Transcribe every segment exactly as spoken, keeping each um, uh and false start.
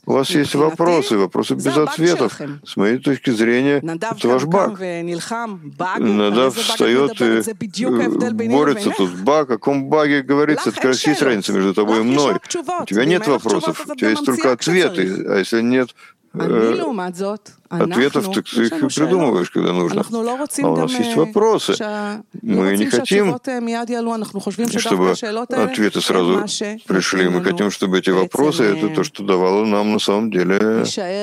У вас есть вопросы, вопросы без ответов. С моей точки зрения, это ваш баг. Надав встает и борется тут. Баг, о каком баге говорится? Это как раз есть разница между тобой и мной. У тебя нет вопросов, у тебя есть только ответы. А если нет ответов, так ты их и придумываешь, когда нужно. А у нас есть вопросы. Мы не хотим, чтобы ответы сразу пришли. Мы хотим, чтобы эти вопросы, это то, что давало нам на самом деле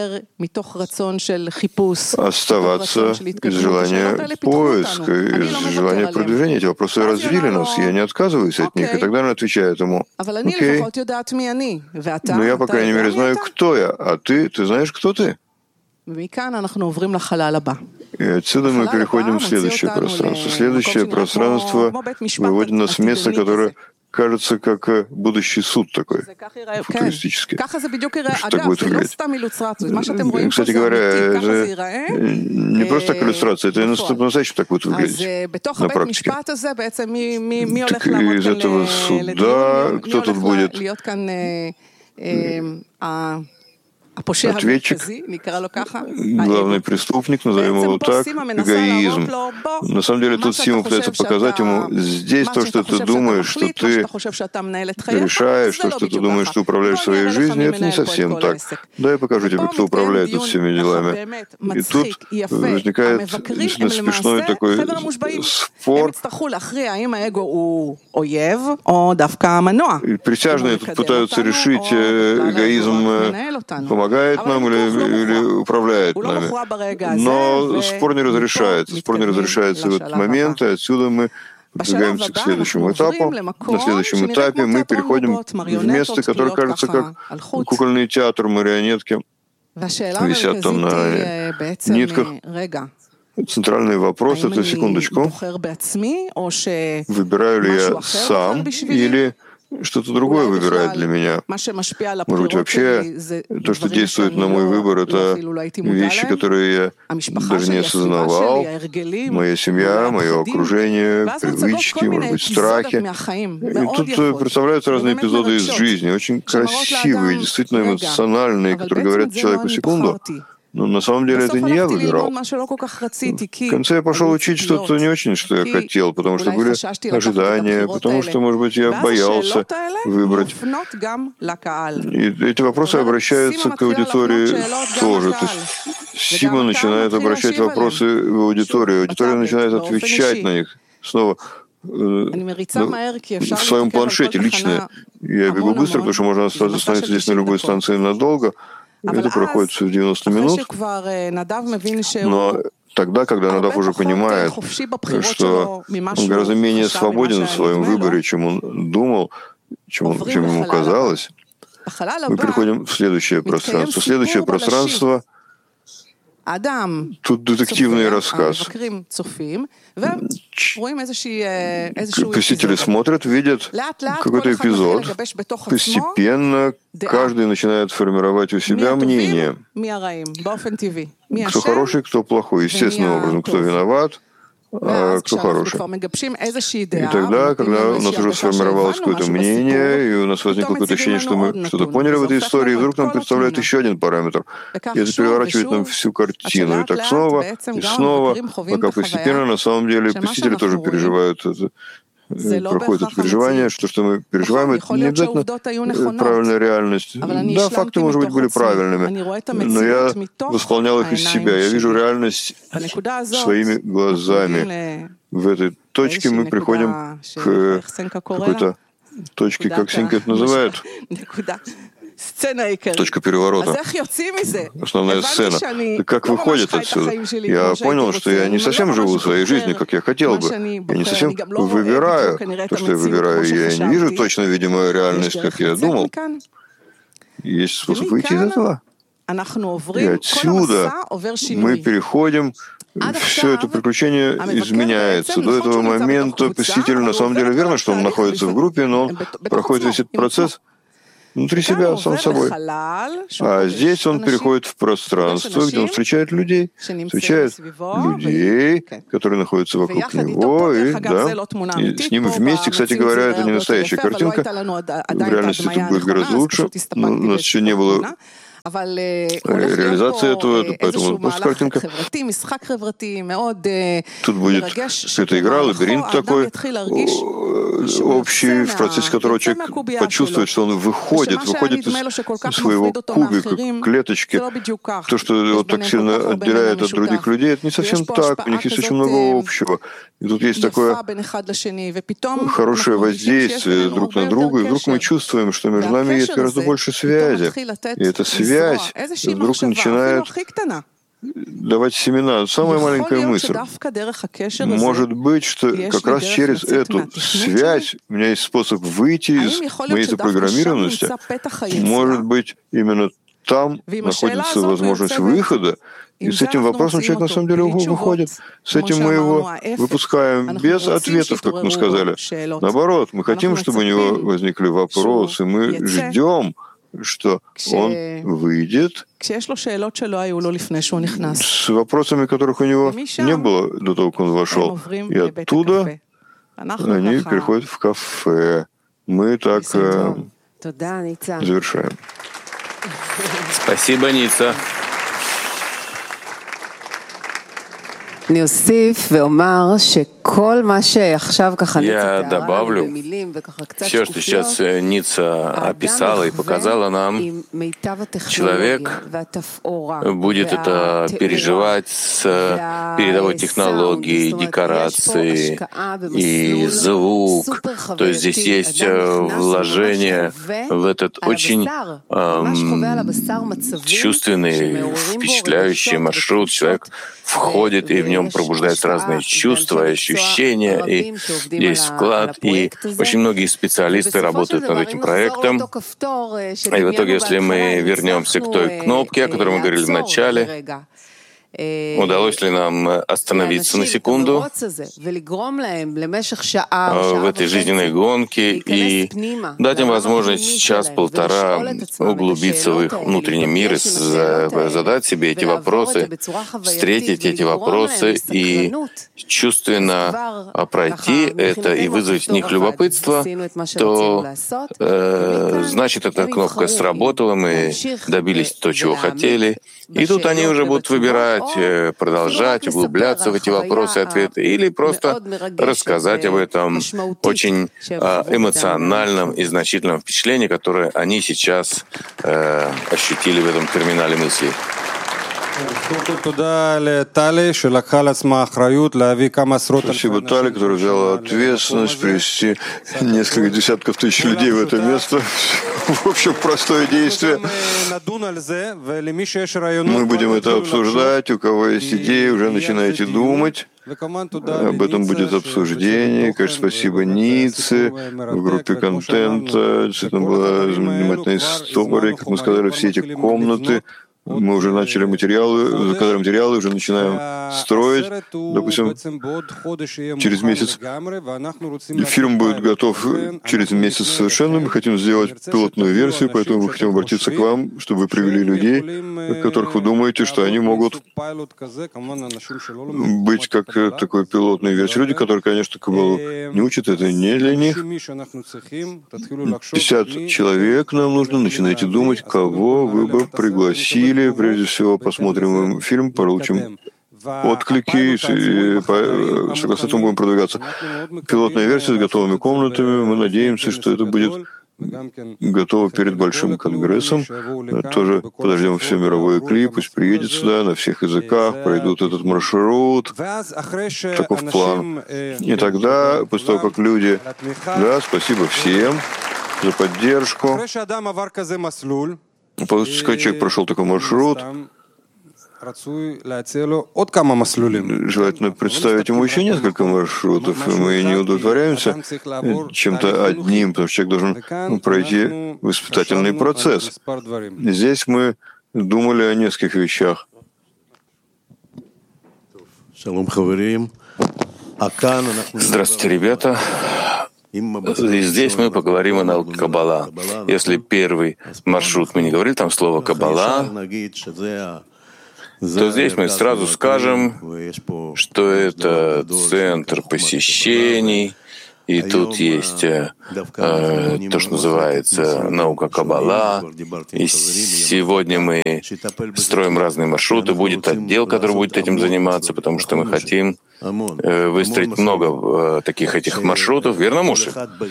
оставаться из желания поиска, из желания продвижения. Эти вопросы развили нас, я не отказываюсь от них. И тогда она отвечает ему: окей, но я, по крайней мере, знаю, кто я, а ты, ты знаешь, кто ты. И отсюда мы переходим в следующее пространство. Следующее пространство выводит нас в место, которое кажется как будущий суд такой, футуристический. Что так будет выглядеть? Кстати говоря, это не просто так иллюстрация, это по-настоящему так будет выглядеть на практике. Так из этого суда кто тут будет? Ответчик, главный преступник, назовем его так, эгоизм. На самом деле тут Сима пытается показать ему: здесь то, что ты думаешь, что ты решаешь, то, что ты думаешь, что управляешь своей жизнью, это не совсем так. Да, я покажу тебе, кто управляет тут всеми делами. И тут возникает действительно смешной такой спор. И присяжные тут пытаются решить, эгоизм помогает нам или, или управляет нами. Но спор не разрешается. Спор не разрешается в этот момент, и отсюда мы двигаемся к следующему этапу. На следующем этапе мы переходим в место, которое кажется как кукольный театр, марионетки висят там на нитках. Центральный вопрос — это секундочку. Выбираю ли я сам или что-то другое выбирает для меня? Может быть, вообще то, что действует на мой выбор, это вещи, которые я даже не осознавал. Моя семья, мое окружение, привычки, может быть, страхи. И тут представляются разные эпизоды из жизни, очень красивые, действительно эмоциональные, которые говорят человеку: секунду. Но на самом деле это не я выбирал. В конце я пошел учить что-то не очень, что я хотел, потому что были ожидания, потому что, может быть, я боялся выбрать. И эти вопросы обращаются к аудитории тоже. То есть Сима начинает обращать вопросы в аудиторию, аудитория начинает отвечать на них снова. Ну, в своем планшете лично. Я бегу быстро, потому что можно остановиться здесь на любой станции надолго. Это проходит все в девяносто минут, но тогда, когда Надав уже понимает, что он гораздо менее свободен в своем выборе, чем он думал, чем, он, чем ему казалось, мы переходим в следующее пространство. Следующее пространство — тут детективный рассказ. Посетители смотрят, видят какой-то эпизод. Постепенно каждый начинает формировать у себя мнение. Кто хороший, кто плохой. Естественным образом, кто виноват, а кто хороший. И тогда, когда у нас уже сформировалось какое-то мнение, и у нас возникло какое-то ощущение, что мы что-то поняли в этой истории, и вдруг нам представляют еще один параметр. И это переворачивает нам всю картину. И так снова, и снова, пока постепенно, на самом деле, посетители тоже переживают это. Проходит это переживание, что, что мы переживаем, это не обязательно правильная реальность. Да, факты, может быть, были правильными, но я восполнял их из себя. Я вижу реальность своими глазами. В этой точке мы приходим к какой-то точке, как Синька это называет, точка переворота, основная сцена. Так как выходит отсюда? Я понял, что я не совсем живу своей жизнью, как я хотел бы. Я не совсем выбираю то, что я выбираю. Я не вижу точно видимую реальность, как я думал. Есть способ выйти из этого. И отсюда мы переходим, все это приключение изменяется. До этого момента посетителю на самом деле верно, что он находится в группе, но он проходит весь этот процесс внутри себя, сам собой. А здесь он переходит в пространство, где он встречает людей, встречает людей, которые находятся вокруг него, и, да, и с ним вместе, кстати говоря, это не настоящая картинка. В реальности это будет гораздо лучше. Но у нас еще не было реализация этого, поэтому просто картинка. Тут будет какая-то игра, лабиринт такой, общий, в процессе которого человек почувствует, что он выходит, выходит из своего кубика, клеточки. То, что вот так сильно отделяет от других людей, это не совсем так, у них есть очень много общего. И тут есть такое хорошее воздействие друг на друга, и вдруг мы чувствуем, что между нами есть гораздо больше связи. И эта связь вдруг начинает давать семена. Самая маленькая мысль. Может быть, что как раз через эту связь у меня есть способ выйти из моей запрограммированности. Может быть, именно там находится возможность выхода, и с этим вопросом человек на самом деле выходит. С этим мы его выпускаем без ответов, как мы сказали. Наоборот, мы хотим, чтобы у него возникли вопросы, мы ждем, что он выйдет с вопросами, которых у него не было до того, как он вошел. И оттуда они переходят в кафе. Мы так э, завершаем. Спасибо, Ница. Я добавлю, все, что сейчас Ница описала и показала нам, человек будет это переживать с передовой технологией, декорацией и звук. То есть здесь есть вложение в этот очень эм, чувственный, впечатляющий маршрут. Человек входит, и в нем пробуждаются разные чувства, ощущения, и есть вклад. И очень многие специалисты работают над этим проектом. И в итоге, если мы вернемся к той кнопке, о которой мы говорили в начале, удалось ли нам остановиться на секунду в этой жизненной гонке и дать им возможность час-полтора углубиться в их внутренний мир и задать себе эти вопросы, встретить эти вопросы и чувственно пройти это и вызвать в них любопытство, то э, значит, эта кнопка сработала, мы добились того, чего хотели. И тут они уже будут выбирать, продолжать углубляться в эти вопросы и ответы, или просто рассказать об этом очень эмоциональном и значительном впечатлении, которое они сейчас э, ощутили в этом терминале мыслей. Спасибо Тали, которая взяла ответственность привести несколько десятков тысяч людей в это место. В общем, простое действие. Мы будем это обсуждать. У кого есть идеи, уже начинайте думать. Об этом будет обсуждение. Конечно, спасибо Нице, в группе контента. Действительно, была занимательная история. Как мы сказали, все эти комнаты. Мы уже начали материалы, заказали материалы, уже начинаем строить. Допустим, через месяц фильм будет готов через месяц совершенно. Мы хотим сделать пилотную версию, поэтому мы хотим обратиться к вам, чтобы вы привели людей, которых вы думаете, что они могут быть как такой пилотной версией. Люди, которые, конечно, Каббалу не учат, это не для них. пятьдесят человек нам нужно. Начинайте думать, кого вы бы пригласили. Прежде всего, посмотрим фильм, получим отклики, и согласно этому будем продвигаться. Пилотная версия с готовыми комнатами. Мы надеемся, что это будет готово перед большим конгрессом. Тоже подождем все мировой клип, пусть приедет сюда на всех языках, пройдут этот маршрут. Таков план. И тогда, после того, как люди... Да, спасибо всем за поддержку. Пускай человек прошел такой маршрут, желательно представить ему еще несколько маршрутов. Мы не удовлетворяемся чем-то одним, потому что человек должен пройти испытательный процесс. Здесь мы думали о нескольких вещах. Здравствуйте, ребята. И здесь мы поговорим о науке Каббала. Если первый маршрут мы не говорили там слово Каббала, то здесь мы сразу скажем, что это центр посещений, И тут есть э, то, что называется наука Каббала. И сегодня мы строим разные маршруты. Будет отдел, который будет этим заниматься, потому что мы хотим э, выстроить много э, таких этих маршрутов. Верно, Муши?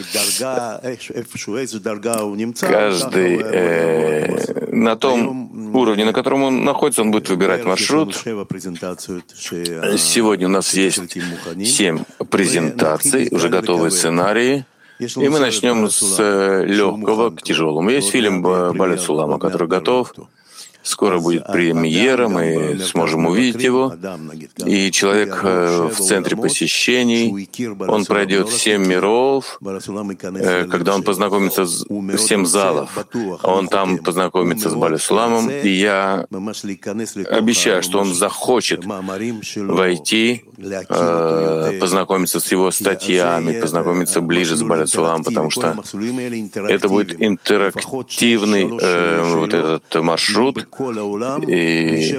Каждый э, на том уровне, на котором он находится, он будет выбирать маршрут. Сегодня у нас есть семь презентаций, уже готовые сценарии. И мы начнем с легкого к тяжелому. Есть фильм «Балет Сулама», который готов. Скоро будет премьера, мы сможем увидеть его. И человек в центре посещений, он пройдет семь миров, когда он познакомится с семь залов. Он там познакомится с Балет Суламом, и я обещаю, что он захочет войти, познакомиться с его статьями, познакомиться ближе с Балет Суламом, потому что это будет интерактивный вот этот маршрут. И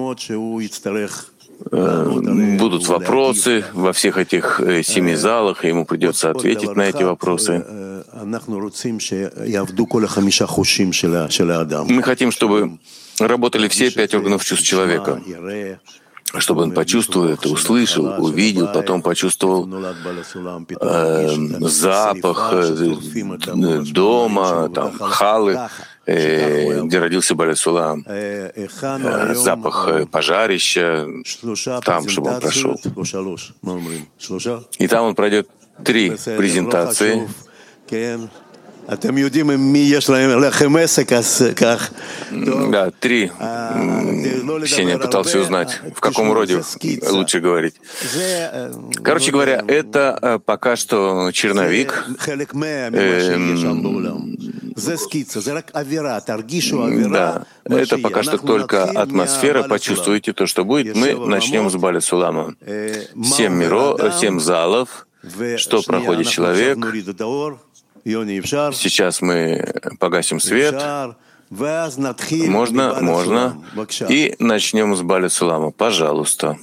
будут вопросы во всех этих семи залах, и ему придется ответить на эти вопросы. Мы хотим, чтобы работали все пять органов чувств человека, чтобы он почувствовал это, услышал, увидел, потом почувствовал э, запах э, дома, там, халы, э, где родился Балет Сулам, э, запах э, пожарища, там, чтобы он прошел. И там он пройдет три презентации. Да, три. Ксения пытался узнать, в каком роде лучше говорить. Короче говоря, это пока что черновик. Да, это пока что только атмосфера. Почувствуйте то, что будет. Мы начнем с Балет Сулама. Семь миров, семь залов. Что проходит человек? Сейчас мы погасим свет. Можно, можно. И начнем с Балет Сулама. Пожалуйста.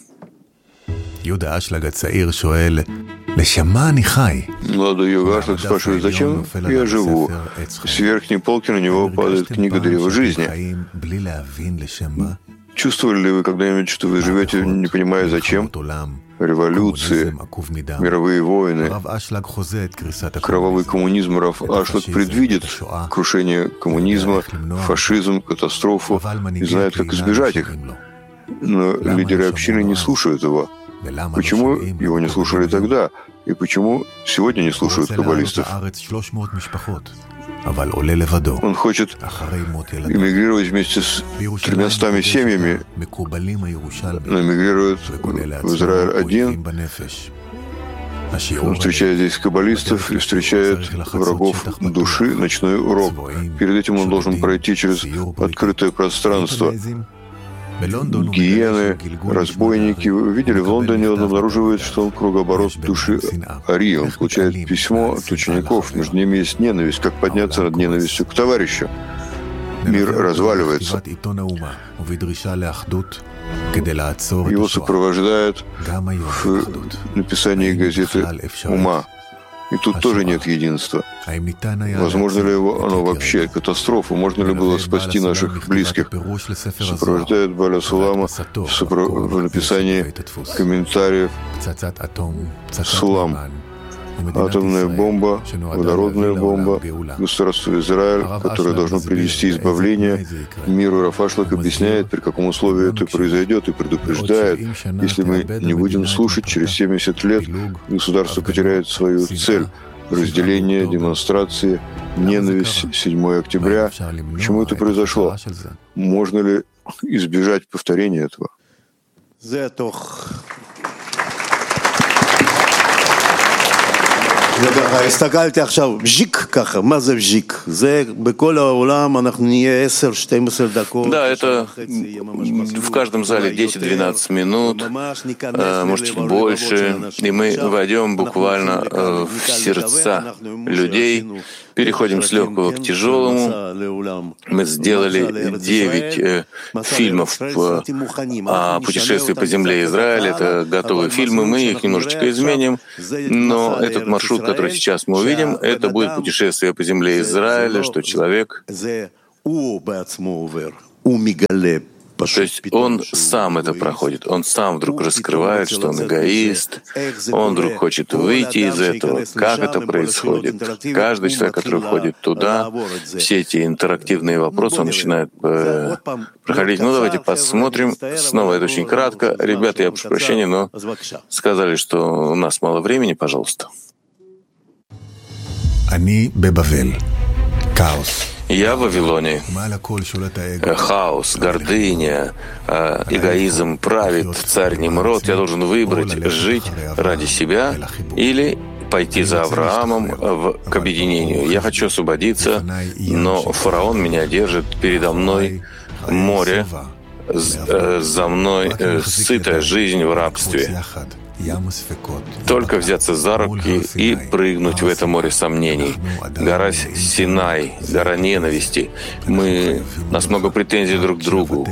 Молодой Йога Ашлак спрашивает, зачем я живу? С верхней полки на него падает книга Древа жизни. Чувствовали ли вы когда-нибудь, что вы живете, не понимая зачем? Революции, мировые войны, кровавый коммунизм. Рав Ашлак предвидит крушение коммунизма, фашизм, катастрофу и знает, как избежать их. Но лидеры общины не слушают его. Почему его не слушали тогда? И почему сегодня не слушают каббалистов? Он хочет эмигрировать вместе с тремястами семьями, но эмигрирует в Израиль один. Он встречает здесь каббалистов и встречает врагов души, ночной урок. Перед этим он должен пройти через открытое пространство. Гиены, разбойники. Вы видели, в Лондоне он обнаруживает, что он кругооборот души Ари. Он получает письмо от учеников. Между ними есть ненависть. Как подняться над ненавистью к товарищу? Мир разваливается. Его сопровождает в написании газеты «Ума». И тут тоже нет единства. Возможно ли его оно вообще? Катастрофу? Можно ли было спасти наших близких? Сопровождает Балет Сулама в, сопро... в написании комментариев Сулам. Атомная бомба, водородная бомба, государство Израиль, которое должно привести избавление миру. Рав Ашлак объясняет, при каком условии это произойдет, и предупреждает, если мы не будем слушать, через семьдесят лет государство потеряет свою цель — разделение, демонстрации, ненависть, седьмого октября. Почему это произошло? Можно ли избежать повторения этого? הסתכלתי עכשיו, בז'יק ככה, מה זה בז'יק? זה בכל העולם אנחנו נהיה עשר שתים עשרה דקות. Да, это в каждом зале десять-двенадцать минут, может чуть больше, и мы войдем буквально в сердца людей, переходим с легкого к тяжелому. Мы сделали девять фильмов о путешествии по земле Израиля, это готовые фильмы, мы их немножечко изменим, но этот маршрут которое сейчас мы увидим, это будет путешествие по земле Израиля, что человек, то есть он сам это проходит, он сам вдруг раскрывает, что он эгоист, он вдруг хочет выйти из этого. Как это происходит? Каждый человек, который входит туда, все эти интерактивные вопросы, он начинает э, проходить. Ну, давайте посмотрим. Снова это очень кратко. Ребята, я прошу прощения, но сказали, что у нас мало времени, пожалуйста. Я в Вавилоне. Хаос, гордыня, эгоизм правит, царь Нимрод. Я должен выбрать, жить ради себя или пойти за Авраамом в, к объединению. Я хочу освободиться, но фараон меня держит, передо мной море, за мной сытая жизнь в рабстве. Только взяться за руки и прыгнуть в это море сомнений. Гора Синай, гора ненависти. Мы, у нас много претензий друг к другу.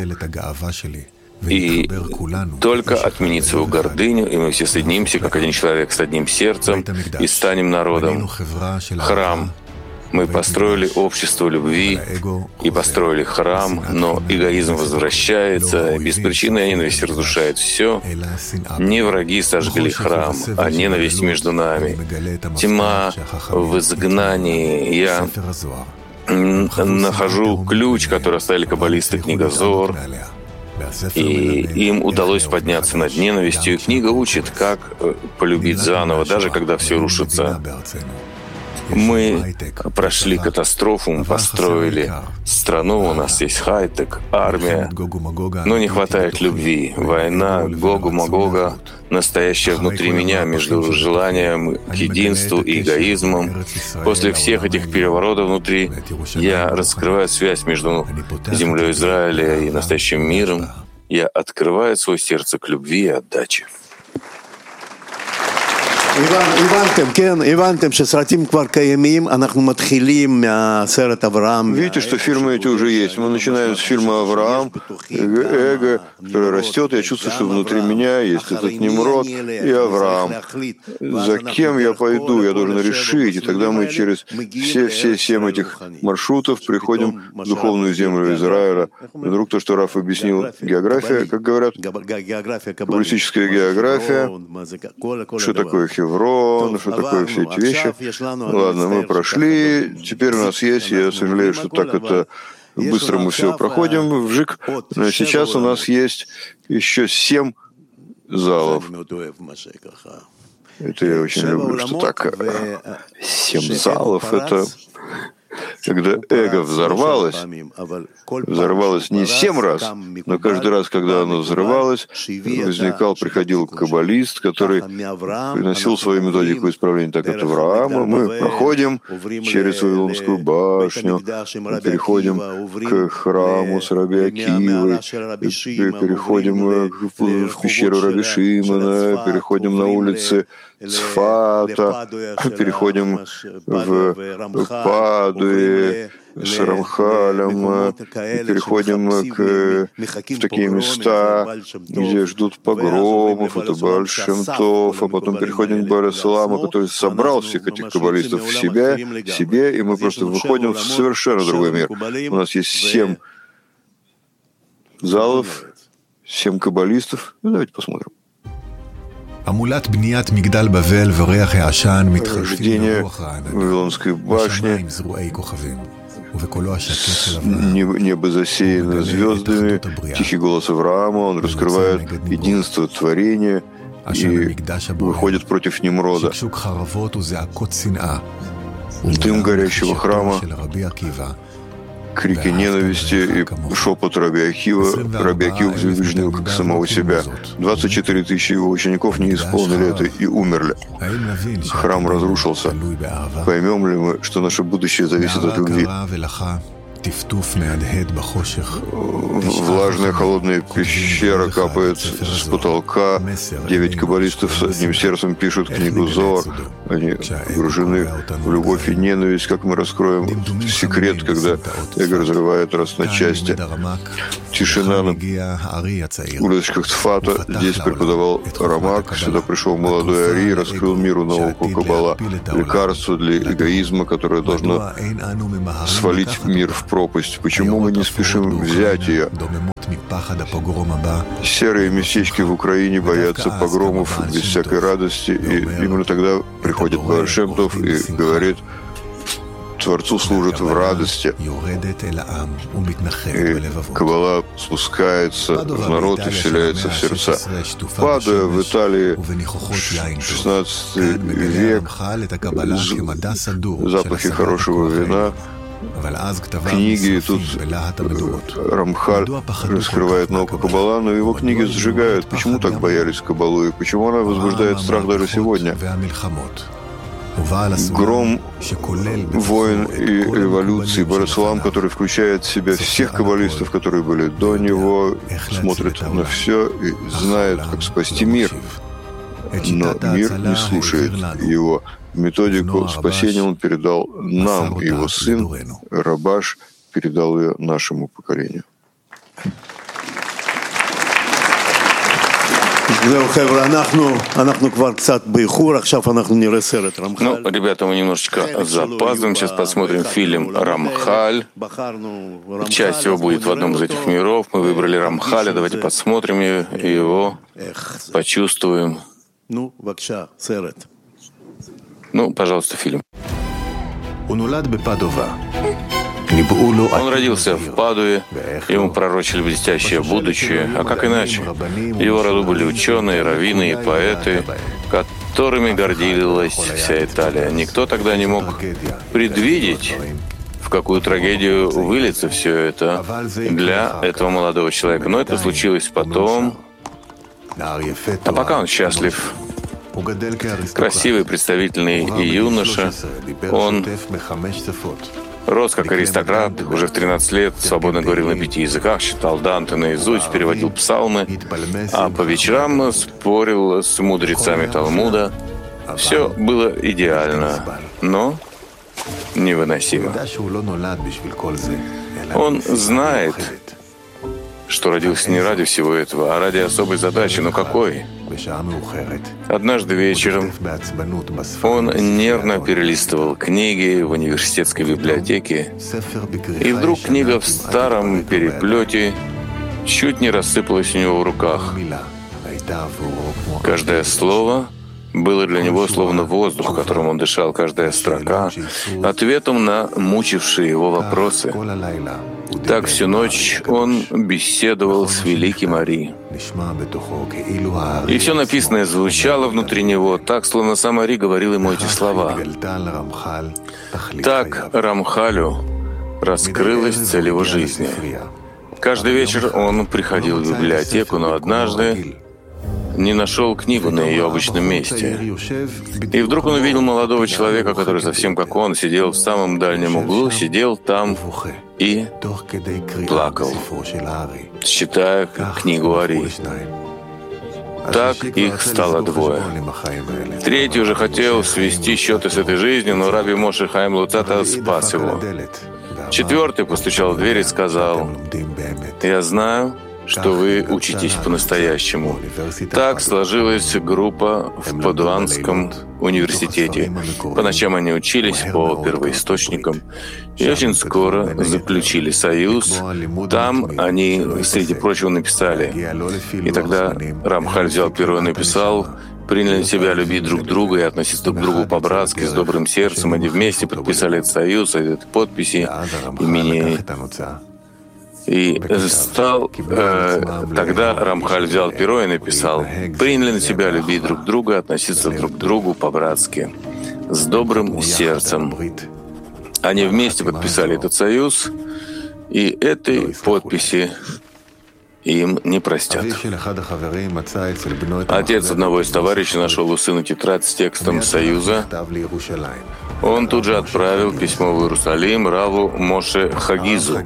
И только отменить свою гордыню, и мы все соединимся, как один человек, с одним сердцем, и станем народом. Храм. Мы построили общество любви и построили храм, но эгоизм возвращается, без причины ненависть разрушает все. Не враги сожгли храм, а ненависть между нами. Тьма в изгнании. Я нахожу ключ, который оставили каббалисты, книга Зор, и им удалось подняться над ненавистью. И книга учит, как полюбить заново, даже когда все рушится. Мы прошли катастрофу, мы построили страну, у нас есть хай-тек, армия, но не хватает любви. Война Гогу-Магога, настоящая внутри меня, между желанием к единству и эгоизмом. После всех этих переворотов внутри я раскрываю связь между землей Израиля и настоящим миром. Я открываю свое сердце к любви и отдаче. Видите, что фильмы эти уже есть. Мы начинаем с фильма «Авраам», эго, которое растет. Я чувствую, что внутри меня есть этот Нимрод и Авраам. За кем я пойду, я должен решить. И тогда мы через все, все семь этих маршрутов приходим в духовную землю Израиля. И вдруг то, что Раф объяснил, география, как говорят, каббалистическая география, что такое Хеврон, что такое все эти вещи. Ладно, мы прошли, теперь у нас есть, я сожалею, что так это быстро мы все проходим, вжик, но сейчас у нас есть еще семь залов. Это я очень люблю, что так, семь залов, это... Когда эго взорвалось, взорвалось не семь раз, но каждый раз, когда оно взрывалось, возникал, приходил каббалист, который приносил свою методику исправления. Так это Авраама. Мы проходим через Вавилонскую башню, мы переходим к храму с Раби Акивой, переходим в пещеру Раби Шимона, переходим на улицы Цфата, переходим в Падуе с Рамхалем, переходим к, в такие места, где ждут погромов, это Бааль Шем Тов, а потом переходим к Бааль Саламу, который собрал всех этих каббалистов в себя, себе, и мы просто выходим в совершенно другой мир. У нас есть семь залов, семь каббалистов. Ну, давайте посмотрим. Рождение Вавилонской башни, небо засеяно звездами, тихий голос Авраама, он раскрывает единство творения и выходит против Нимрода. Дым горящего храма, крики ненависти и шепот Раби Акива. Раби Акива взвиждил как самого себя. двадцать четыре тысячи его учеников не исполнили это и умерли. Храм разрушился. Поймем ли мы, что наше будущее зависит от любви? Влажная холодная пещера капает с потолка. Девять каббалистов с одним сердцем пишут книгу Зор. Они погружены в любовь и ненависть. Как мы раскроем секрет, когда эго разрывает раз на части? тишина на улицах Цфата. Здесь преподавал Рамак. Сюда пришел молодой Ари и раскрыл миру науку Каббала. Лекарство для эгоизма, которое должно свалить мир в пропасть. Почему мы не спешим взять ее? Серые местечки в Украине боятся погромов без всякой радости. И именно тогда приходит Бааль Шем Тов и говорит: Творцу служат в радости. И Каббала спускается в народ и вселяется в сердца. Падая в Италии, шестнадцатый век, запахи хорошего вина, книги, и тут Рамхаль раскрывает науку Каббала, но его книги сжигают. Почему так боялись Каббалу, и почему она возбуждает страх даже сегодня? Гром войн и революций, Бар-Милам, который включает в себя всех каббалистов, которые были до него, смотрит на все и знает, как спасти мир. Но мир не слушает его. Методику спасения он передал нам, и его сын Рабаш передал ее нашему поколению. Ну, ребята, мы немножечко запаздываем. Сейчас посмотрим фильм «Рамхаль». Часть его будет в одном из этих миров. Мы выбрали Рамхаля. Давайте посмотрим его, почувствуем. Ну, пожалуйста, фильм. Он родился в Падуе, ему пророчили блестящее будущее, а как иначе? В его роду были ученые, раввины и поэты, которыми гордилась вся Италия. Никто тогда не мог предвидеть, в какую трагедию выльется все это для этого молодого человека. Но это случилось потом, а пока он счастлив. Красивый, представительный юноша, он рос как аристократ, уже в тринадцать лет свободно говорил на пяти языках, читал Данте наизусть, переводил псалмы, а по вечерам спорил с мудрецами Талмуда. Все было идеально, но невыносимо. Он знает, что родился не ради всего этого, а ради особой задачи. Но какой? Однажды вечером он нервно перелистывал книги в университетской библиотеке, и вдруг книга в старом переплете чуть не рассыпалась у него в руках. Каждое слово было для него словно воздух, которым он дышал, каждая строка — ответом на мучившие его вопросы. Так всю ночь он беседовал с великим Ари. И все написанное звучало внутри него, так, словно сам Ари говорил ему эти слова. Так Рамхалю раскрылась цель его жизни. Каждый вечер он приходил в библиотеку, но однажды не нашел книгу на ее обычном месте. И вдруг он увидел молодого человека, который совсем как он, сидел в самом дальнем углу, сидел там и плакал, читая книгу Ари. Так их стало двое. Третий уже хотел свести счеты с этой жизнью, но Раби Моше Хаим Луцата спас его. Четвертый постучал в дверь и сказал: «Я знаю, что вы учитесь по-настоящему». Так сложилась группа в Падуанском университете. По ночам они учились по первоисточникам и очень скоро заключили союз. Там они, среди прочего, написали. И тогда Рамхаль взял перо и написал: «Приняли на себя любить друг друга и относиться друг к другу по-братски, с добрым сердцем». Они вместе подписали этот союз, эти подписи имени. И стал, э, тогда Рамхаль взял перо и написал: «Приняли на себя любить друг друга, относиться друг к другу по-братски, с добрым сердцем». Они вместе подписали этот союз, и этой подписи им не простят. Отец одного из товарищей нашел у сына тетрадь с текстом союза. Он тут же отправил письмо в Иерусалим раву Моше Хагизу.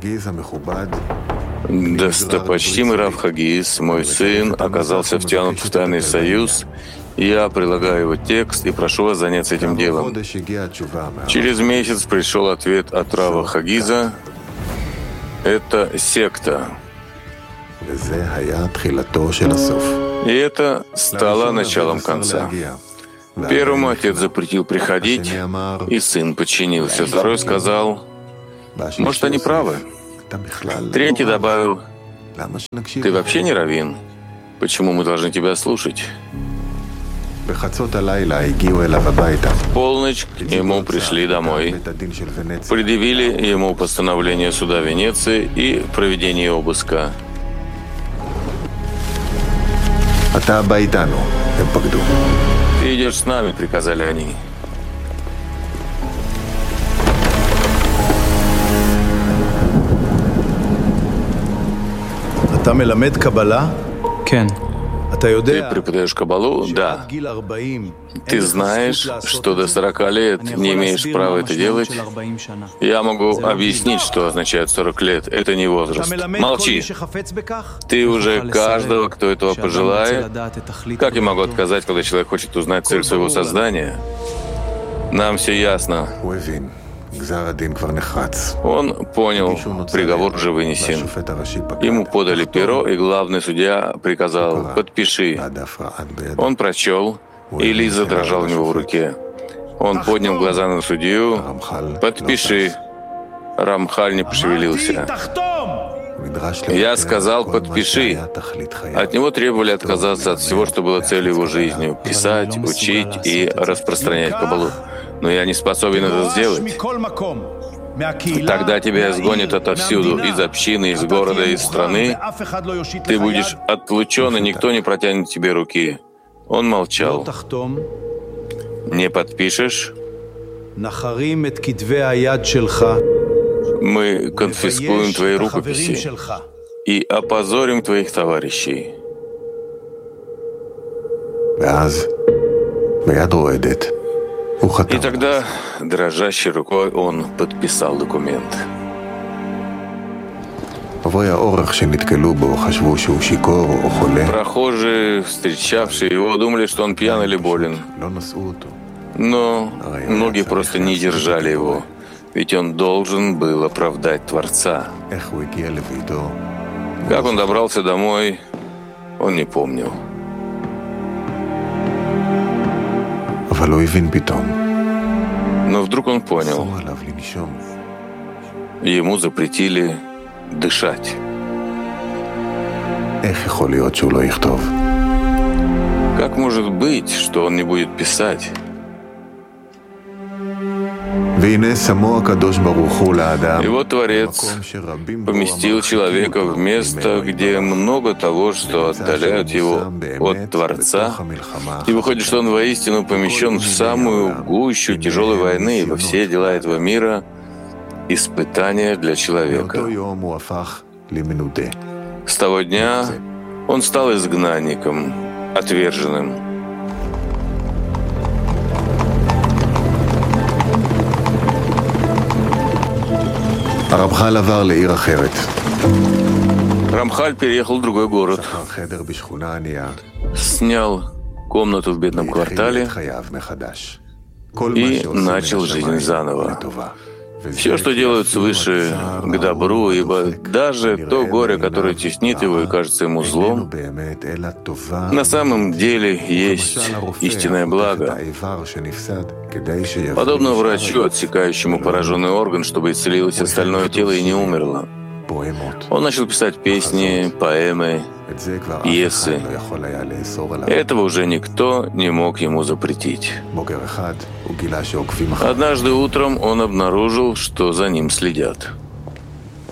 «Достопочтимый рав Хагиз, мой сын оказался втянут в тайный союз. Я прилагаю его текст и прошу вас заняться этим делом». Через месяц пришел ответ от рава Хагиза. Это секта. И это стало началом конца. Первому отец запретил приходить, и сын подчинился. Второй сказал, может, они правы. Третий добавил, ты вообще не раввин. Почему мы должны тебя слушать? В полночь ему пришли домой, предъявили ему постановление суда Венеции и проведение обыска. «Ты идешь с нами», — приказали они. Ты преподаешь Каббалу? Да. Ты знаешь, что до сорока лет не имеешь права это делать? Я могу объяснить, что означает сорок лет. Это не возраст. Молчи. Ты уже каждого, кто этого пожелает. Как я могу отказать, когда человек хочет узнать цель своего создания? Нам все ясно. Он понял, приговор уже вынесен. Ему подали перо, и главный судья приказал «подпиши». Он прочел, и лист задрожал у него в руке. Он поднял глаза на судью «подпиши». Рамхаль не пошевелился. Я сказал «подпиши». От него требовали отказаться от всего, что было целью его жизни — писать, учить и распространять Каббалу. Но я не способен это сделать. Тогда тебя изгонят отовсюду, из общины, из города, из страны. Ты будешь отлучен, и никто не протянет тебе руки. Он молчал. Не подпишешь? Мы конфискуем твои рукописи и опозорим твоих товарищей. И тогда, дрожащей рукой, он подписал документ. Прохожие, встречавшие его, думали, что он пьян или болен. Но многие просто не держали его, ведь он должен был оправдать Творца. Как он добрался домой, он не помнил. Но вдруг он понял, ему запретили дышать. Как может быть, что он не будет писать? И вот Творец поместил человека в место, где много того, что отдаляет его от Творца, и выходит, что он воистину помещен в самую гущу тяжелой войны, и во все дела этого мира — испытания для человека. С того дня он стал изгнанником, отверженным. Рамхаль переехал в другой город, снял комнату в бедном квартале и начал жизнь заново. Все, что делают свыше, к добру, ибо даже то горе, которое теснит его и кажется ему злом, на самом деле есть истинное благо. Подобно врачу, отсекающему пораженный орган, чтобы исцелилось остальное тело и не умерло. Он начал писать песни, поэмы, пьесы. Этого уже никто не мог ему запретить. Однажды утром он обнаружил, что за ним следят.